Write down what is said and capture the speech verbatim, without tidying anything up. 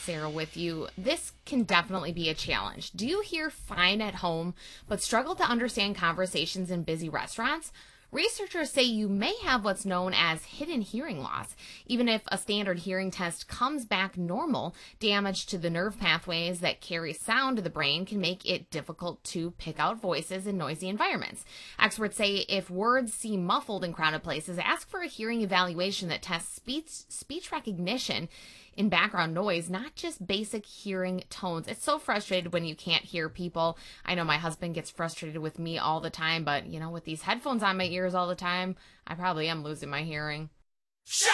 Sarah, with you. This can definitely be a challenge. Do you hear fine at home, but struggle to understand conversations in busy restaurants? Researchers say you may have what's known as hidden hearing loss. Even if a standard hearing test comes back normal, damage to the nerve pathways that carry sound to the brain can make it difficult to pick out voices in noisy environments. Experts say if words seem muffled in crowded places, ask for a hearing evaluation that tests speech, speech recognition in background noise, not just basic hearing tones. It's so frustrating when you can't hear people. I know my husband gets frustrated with me all the time, but you know, with these headphones on my ears all the time, I probably am losing my hearing.